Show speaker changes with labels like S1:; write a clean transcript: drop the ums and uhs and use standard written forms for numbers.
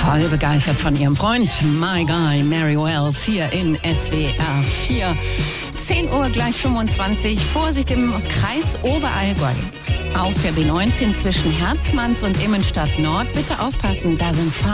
S1: Voll begeistert von ihrem Freund My Guy, Mary Wells, hier in SWR 4. 10 Uhr gleich 25. Vorsicht im Kreis Oberallgäu. Auf der B19 zwischen Herzmanns und Immenstadt Nord. Bitte aufpassen, da sind